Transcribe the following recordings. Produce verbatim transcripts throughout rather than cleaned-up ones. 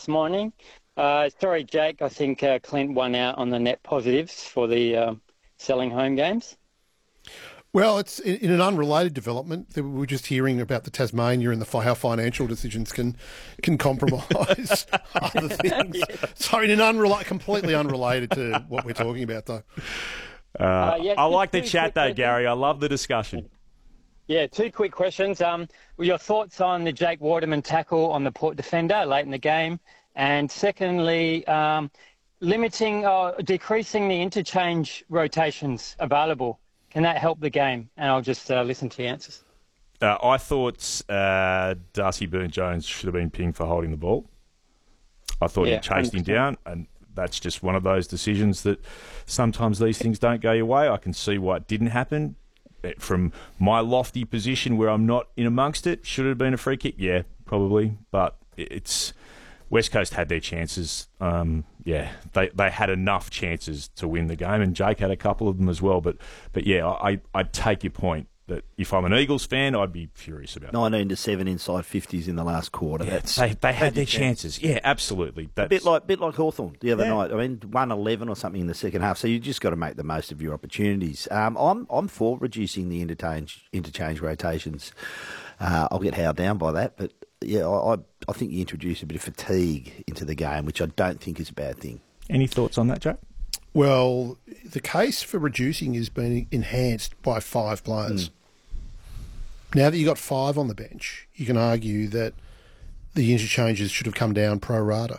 this morning. Uh, sorry, Jake, I think uh, Clint won out on the net positives for the um, selling home games. Well, it's in, in an unrelated development. We were just hearing about the Tasmania and the how financial decisions can can compromise other things. Yeah. So in an unrelated, completely unrelated to what we're talking about, though. Uh, uh, yeah, I like the chat, though, questions. Gary. I love the discussion. Yeah, two quick questions. Um, your thoughts on the Jake Waterman tackle on the Port defender late in the game, and secondly, um, limiting or decreasing the interchange rotations available. Can that help the game? And I'll just uh, listen to the answers. Uh, I thought uh, Darcy Byrne-Jones should have been pinged for holding the ball. I thought yeah, he chased him down, and that's just one of those decisions that sometimes these things don't go your way. I can see why it didn't happen. From my lofty position where I'm not in amongst it, should it have been a free kick? Yeah, probably. But it's... West Coast had their chances. Um, yeah, they they had enough chances to win the game, and Jake had a couple of them as well. But but yeah, I I take your point that if I'm an Eagles fan, I'd be furious about nineteen to seven inside fifties in the last quarter. Yeah, That's they they had their chances. Yeah, absolutely. That's, a bit like bit like Hawthorn the other yeah. night. I mean, one eleven or something in the second half. So you just got to make the most of your opportunities. Um, I'm I'm for reducing the interchange interchange rotations. Uh, I'll get howled down by that, but. Yeah, I, I think you introduce a bit of fatigue into the game, which I don't think is a bad thing. Any thoughts on that, Joe? Well, the case for reducing is being enhanced by five players. Mm. Now that you've got five on the bench, you can argue that the interchanges should have come down pro rata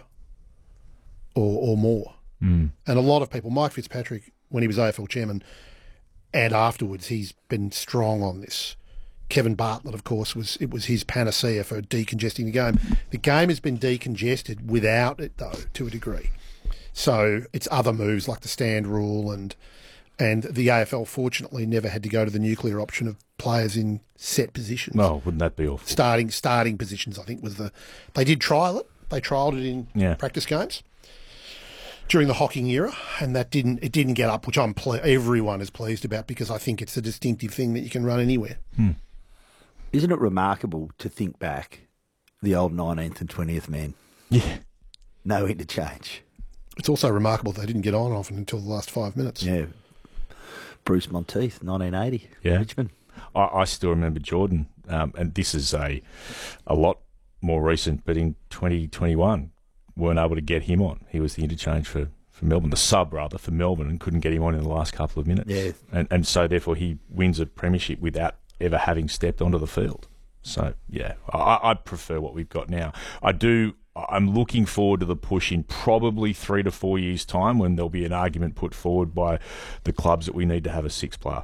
or, or more. Mm. And a lot of people, Mike Fitzpatrick, when he was A F L chairman, and afterwards, he's been strong on this. Kevin Bartlett, of course, was it was his panacea for decongesting the game. The game has been decongested without it, though, to a degree. So it's other moves like the stand rule, and and the A F L, fortunately, never had to go to the nuclear option of players in set positions. Oh, wouldn't that be awful? Starting starting positions, I think, was the... They did trial it. They trialled it in yeah. practice games during the Hocking era, and that didn't it didn't get up, which I'm ple- everyone is pleased about, because I think it's a distinctive thing that you can run anywhere. Hmm. Isn't it remarkable to think back, the old nineteenth and twentieth men? Yeah. No interchange. It's also remarkable they didn't get on often until the last five minutes. Yeah. Bruce Monteith, nineteen eighty, yeah. Richmond. I, I still remember Jordan, um, and this is a a lot more recent, but in twenty twenty-one, weren't able to get him on. He was the interchange for, for Melbourne, the sub, rather, for Melbourne, and couldn't get him on in the last couple of minutes. Yeah. And, and so, therefore, he wins a premiership without ever having stepped onto the field. So, yeah, I, I prefer what we've got now. I do, I'm looking forward to the push in probably three to four years' time, when there'll be an argument put forward by the clubs that we need to have a six player.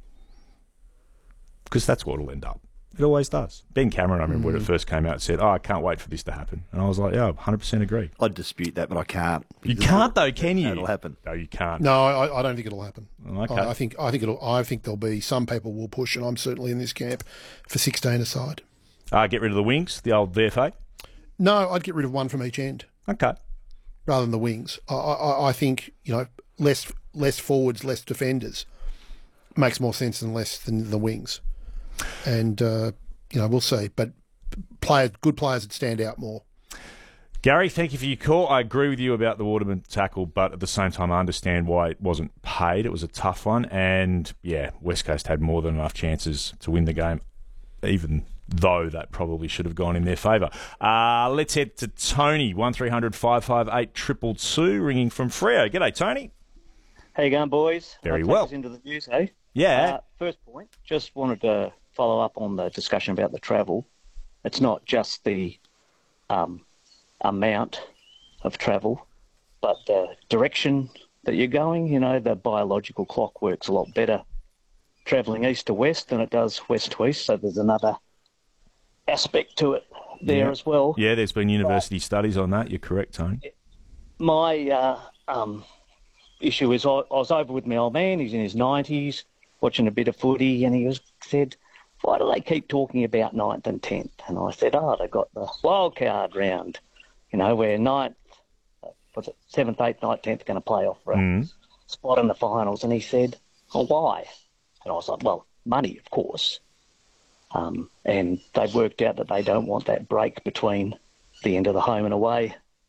Because that's what it'll end up. It always does. Ben Cameron, I remember mm. when it first came out, said, oh, I can't wait for this to happen. And I was like, yeah, one hundred percent agree. I'd dispute that, but I can't. You can't, though, can you? It'll happen. No, you can't. No, I, I don't think it'll happen. Okay. I, I think I think it'll. I think there'll be some people will push, and I'm certainly in this camp for sixteen aside. Uh, get rid of the wings, the old V F A? No, I'd get rid of one from each end. Okay. Rather than the wings. I, I, I think, you know, less less forwards, less defenders makes more sense than less than the wings. And, uh, you know, we'll see. But players, good players would stand out more. Gary, thank you for your call. I agree with you about the Waterman tackle, but at the same time, I understand why it wasn't paid. It was a tough one. And, yeah, West Coast had more than enough chances to win the game, even though that probably should have gone in their favour. Uh, let's head to Tony, one three hundred five five eight two two two, ringing from Freo. G'day, Tony. How you going, boys? Very I'll well. Take us into the news, eh? Yeah. Uh, first point, just wanted to follow up on the discussion about the travel. It's not just the um, amount of travel, but the direction that you're going. You know, the biological clock works a lot better travelling east to west than it does west to east, so there's another aspect to it there yeah. as well. Yeah, there's been university but studies on that. You're correct, Tony. My uh, um, issue is I, I was over with my old man. He's in his nineties, watching a bit of footy, and he was, said, why do they keep talking about ninth and tenth? And I said, oh, they've got the wild card round, you know, where ninth, what's it, seventh, eighth, ninth, tenth are going to play off for a mm. spot in the finals. And he said, oh, why? And I was like, well, money, of course. Um, and they've worked out that they don't want that break between the end of the home and away